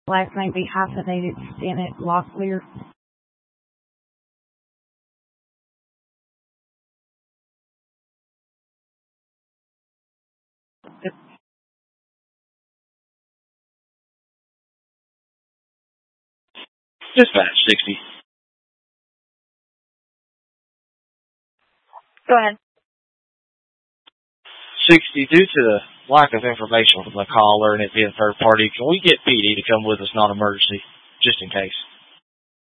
Last night be hyphenated Senate Locklear. Dispatch 60. Go ahead. 60, due to the lack of information from the caller and it being third party, can we get PD to come with us, non-emergency, just in case?